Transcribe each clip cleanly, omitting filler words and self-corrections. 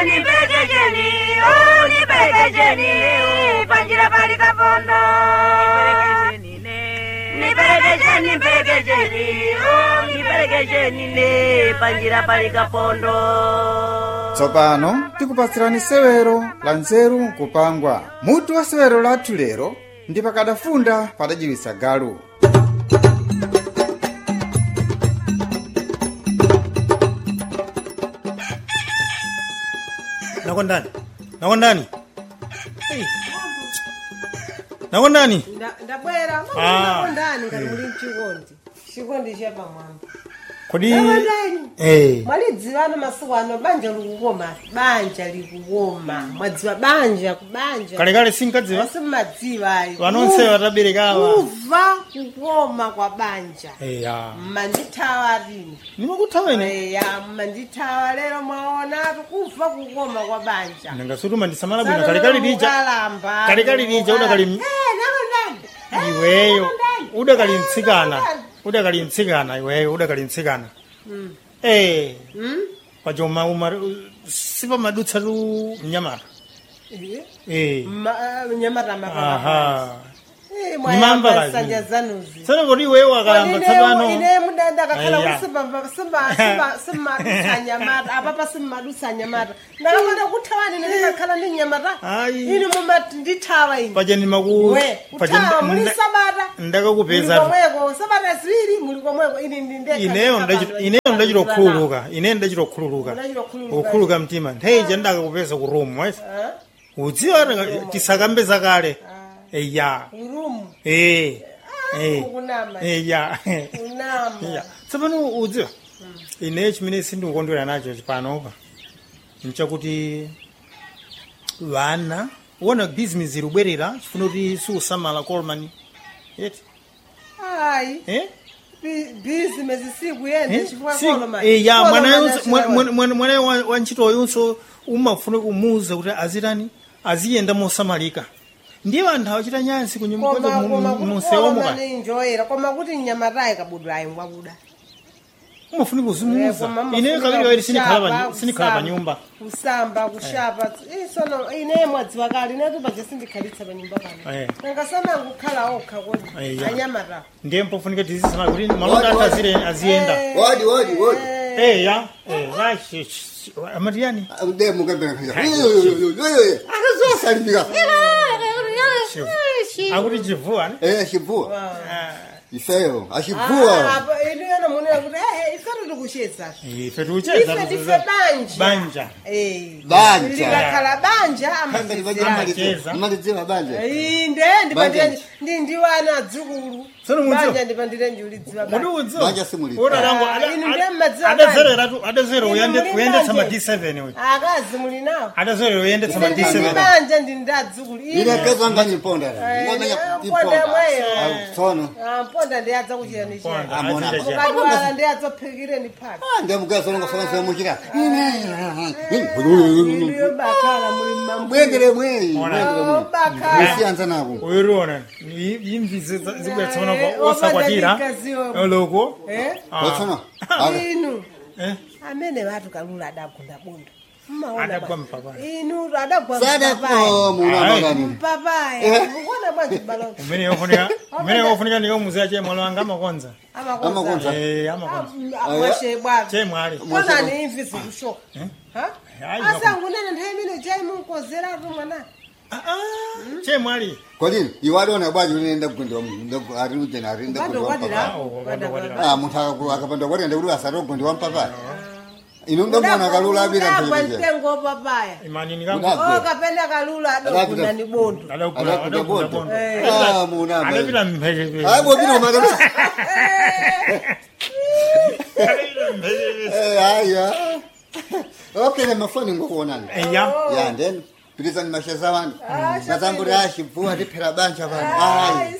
nipelekesheni panjira pali kapondo nipelekesheni panjira pali kapondo. Tsopano tikupatsirani sewero la nzeru nkupangwa. Mutu wa sewero lathu lero ndi pakadafunda padajiwisa galu. Nakondani. Nakondani. Ndabwera. Nakondani kali muli mchikondi. Chikondi cha pamwamba. Kodi mwalidziwa ano masuku ano banja likukoma mwadziwa banja kubanja kale sinkadziwa simadziwa ayi vanonse vataberekawa kuva kukoma kwa banja mandithawa lini nimakuthaweni mandithawa lero mwaona kuva kukoma kwa banja ndingasutuma ndisamala bwino kalekali lija udakali iweyo udakali mtsikana iweyo udakali mtsikana pachoma sipa madutsa tu mnyamata mnyamata nimamba kazi sana kodi iweyo wakalamba tsapano ine mudanda kakhala simma nyamata apapa simma dusa nyamata ndakamanda kuthawani ndikakhala ndi nyamata ine mumati ndithawa ine pajeni maku pajeni muli sabata ndakakupeza komweko sabata ziwiri muli komweko ine ndindeka ineyo ndachirokhululuka ukhuluka mtima ntheije ndakakupeza ku room wese udziwa tisakambeza kale urumu kunama tsopano udziwa ine chimene sindikukondwera nacho panopa nchakuti vana uona business irubwerera chifuna kuti siusamala Coleman yeti business sikuyenda chifukwa Coleman mwana wa ntchitoyo unso umafuna kumuuza kuti azitani aziyenda mosamalika ndiye vanthu awachita nyansi kunyumusewomuka koma kuti nyamatayi kabudwayi ngwakuda umafuni kuzimuza ine kaviri wairi sinikhala pa nyumba kusamba kushapa isono ine mwadziwa kale inetu paja sindikhalitsa pa nyumba pano nangasana ngukhala okha kodi anyamata ndiye mpofunika tizisamala kuti malonda athu aziyenda amatiyani akuti chivuwa chivuwa ifeyo achivua ino yana munena kuti ifetu tikucheza ife tucheza banja ndikakhala banja amalidziwa banja ndiwana adzukulu banja ndipandire njulidziwa banja simuli adazero uyendetsa ma D7 we akazi muli nawo adazero uyendetsa ma D7 banja ndindadzukulu ile kezo ngani ponda ponda mweyo sono ponda ndiadza kuchira ni chani ukadwala ndiadza phikireni phaka ndemukaso ngosana muchira bakhala muli mambo bwendere mweyi siyanza nabo uyirona imvizi zibwetsana kwa osakwatira loko otsana inu amene watu kalula adagunda bondo adagwa mpapa inu adagwa mpapaya ukona bwanji balo umene yofunika ndikamuziya chemwalo wanga amakonza amakonza amwashe bwana chemwali kona ni imvizi kushoka asa ngunene nthemine chaimunkozera rumwana chemwali kodini iwadona bwaji unaenda kugundwa ari ujena ari nda kugundwa mpapa mutaka akapanda kwati ende uli asaro kugundwa mpapa ino mwana kalula abira ntengo papaya imani nikangu kapenda kalula adokunda ni bondo adakunda bondo muna adapita mpheke hapo bino magana haya okay na mafoni ngokuonana ya ndeni pilizani masheza wangu nazamburi ashivua ndiphera banja vanhu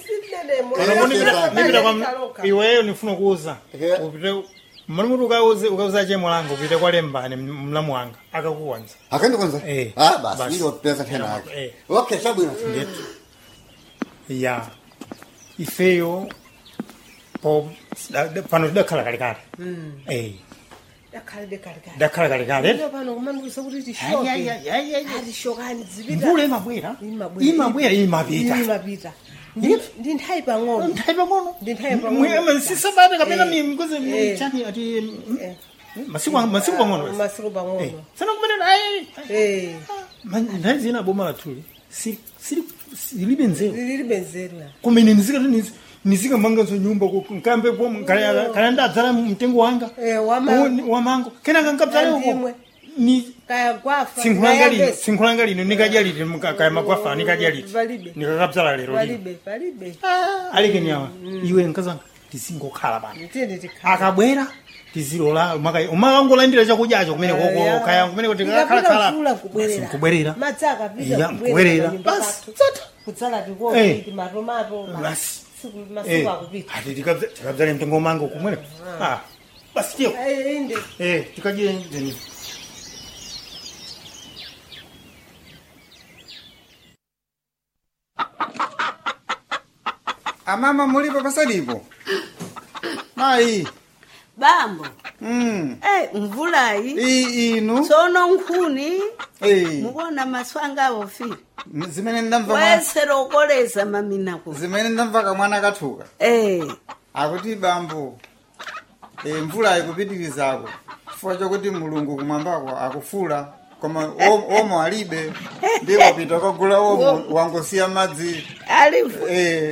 iweyo nifuna kuuza upite mali muti ukauza chemo langu upite kwa lembani mlamu wanga akakuwanza akandikonza basi ndio pesa tena yake okay sabwino ndetu ya ifeyo po pano tidakhala kalikali ndakhala kalekale pano kumandusa kuti tishoke atishokani zipita mvula imabwera imapita imapita ndi nthawi pang'ono sisabata kapena mikozi chani ati masiku pang'ono masiku pang'ono sana kumenera nthawi zina boma lathuli zilibe nzeru kumene nizikamanganso nyumba nkambe kaya ndadzala mtengo wanga wamango kenaka nkabzale uko sinkhulanga lino nikadya liti kaya magwafa nikadya liti nikakabzala lero alekenyawa iwe nkazanga tizingokhala pano akabwera tizilola umakangolandira chakudyacho kumene kaya kumene kuti kakhalakhala kubwerera kubwerera basi kudzala tikoti matomato basi masiku akupita ati tikabzale mtengo mango kumene basi tiyo tikadye ndeni amama mulipo pasalipo mayi bambo mvulayi inu tsono nkhuni mukuona maswanga ofira zimene ndamva wesera ukoleza maminako zimene ndamva kamwana kathuka akuti bambo mvula ikupitirizako chifukwa chokuti mulungu kumwambako akufula koma omo alibe ndipo pita kagula omo wangosiya madzi alifu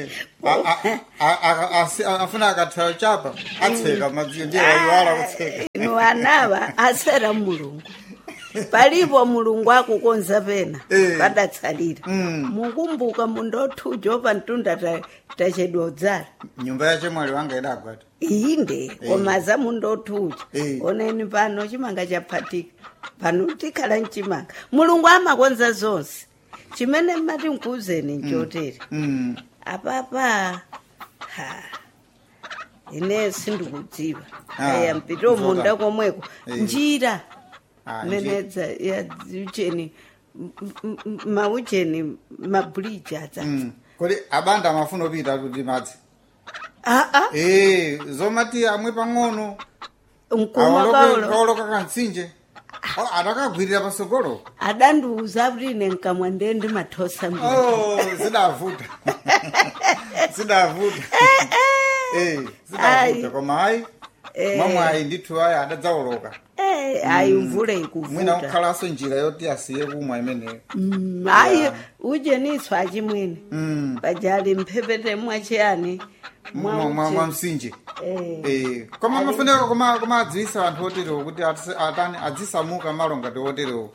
afuna akathayo chapa atseka madzi ndiye wayiwala kutseka inu anawa asera mulungu palipo mulungu akukonza pena padatsalira mukumbuka mundothujo pa mtunda tachedwa udzala nyumba yache mwali wanga idagwata inde komaza mundothuja oneni pano chimanga chaphatika pano tikhala mchimanga mulungu amakonza zonse chimene mmati nkuuzeni nchotere apapa ine sindikudziwa aya mpito munda komweko njira menedza ya ucheni maucheni mabridge adzadza kodi abanda amafuna upita kuti madzi zomati amwe pang'ono kaoloka kantsinje adakagwirira pasogolo adandiuza kuti ine nkamwa ndiye ndimathosa zidavuta zidavuta koma hayi mamwayi ndithu ayi adadzaoloka ayi mvula ikuvuta mwina kukhalaso njira yoti asiye kumwa imeneyo ayi ujeniswa achimwene pajali mphepete mwachiyani mwa msinje koma mafuneka koma adzisa anthu oterewo kuti atani adzisamuka malo ngati oterewo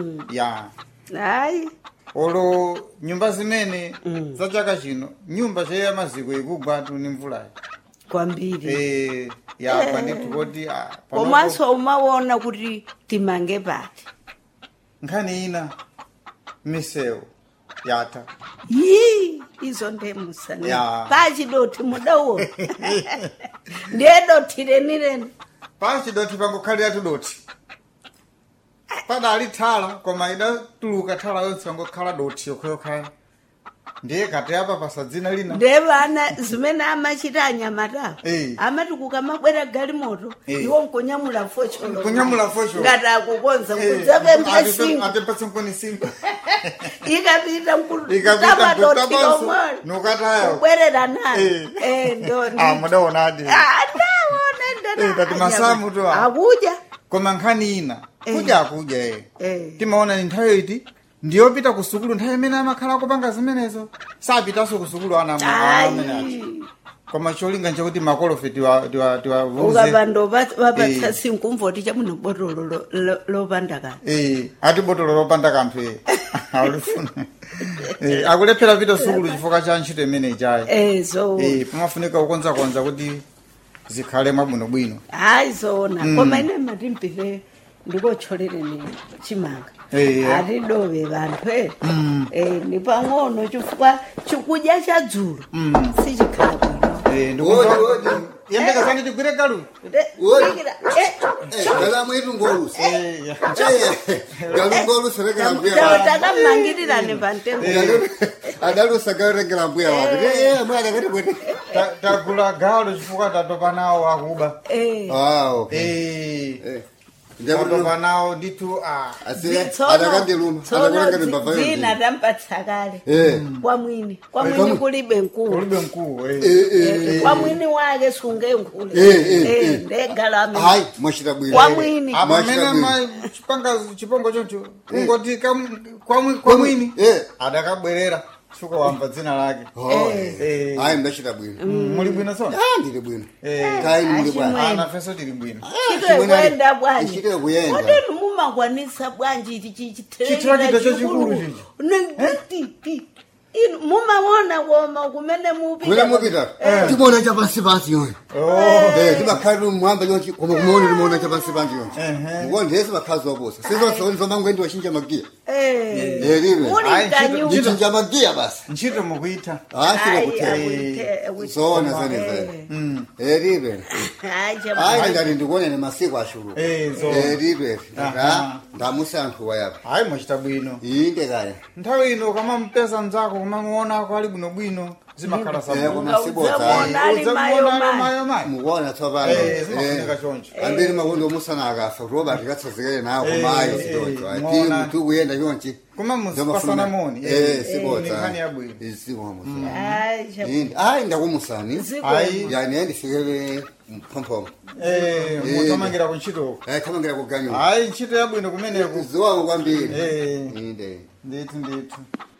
ayi olo nyumba zimene za chaka chino nyumba cheya maziko ikugwa tuni mvulayi kwambiri yapa ndithu kuti komanso umaona kuti timange pati nkhani ina misewu yata izo ndemusani pachidoti mudauona ndiye doti renireni pachidoti pangokhalira tudoti padali thala koma idatuluka thala yonse pangokhala doti yokhayokhaya ndiye kati apa pasadzina lina ndiye vana zimene amachita anyamatawo amati kukamabwera galimoto iwo nkonyamula focholo ngati akukonza kudzape atepatsenkoni simba ikapita nkutamatotiyomwekubwerera nayo mudaonadi tati masamu to akudya koma nkhani ina kudya timaona ni nthawi iti ndiyopita kusukulu nthawi imene amakhala kupanga zimenezo sapitaso kusukulu ana ameneacho koma cholinga nchakuti makolofe tiwavuze ukapando vapatsa sinkumvoti chamuno botolo lopanda kanthu ati botolo lopanda kanthu alifuna akulephera pita sukulu chifukwa cha ntchito imene ichayi pamafunika kukonzakonza kuti zikhale mwabwinobwino hayi zoona koma ine matimpile ndikotcholereni chimanga atidove vanthu ni pang'ono chifukwa chikudya cha dzulo sichikhala bwino yendekazani tigwire galu galamwetu ngolusa galungolusa rekera mbuya takammangirirane pantengo adalusa garekera mbuya wake mwana kati kwete tagula galu chifukwa tatopa nawo akuba ndababa nawo nditu adakandiluma dzina tampatsa kale kwamwini kulibe nkulu kwamwini wake sunge nkulu ndegala amene hayi mwachita bwino kwamwini amene chipongo choncho kungoti kwamwini adakabwerera suka wamba dzina lake hayi ndachita bwino muli bwino sona ndili bwino kai muli bwana ana feso tili bwino chitokwenda bwanji chitoe kuyenda kodeni mumakwanisa bwanji chitrakita chachikulu chichi inu mumaona koma kumene mupita timona chapansi yonse timakhali mwamba yonse koma kumona timona chapansi yonse ngondese makhazi wabosa sizonso mangwendi wachinja magiya chinja magiya basi ntchito mukuita zona zene eribe hayi ndati ndikuonene masiku ashulu eribe ndamusankhu wayapa hayi mwachita bwino inde kaya nthawi ino kama mpesa mzako kumamuona kwali bwinobwino zimakhala mukuona tsopano ambiri makondo omusana akafa roba tikatsazikele nawo kumayi zidoto ati mutu kuyenda chonchi kuma musipasana moni sibotsa hayi ndakumusani yani ndifikele mphomphomo mutamangira kuntchitoko tamangira kuganyu hayi ntchito yabwino kumeneko ziwako kwambiri ndithu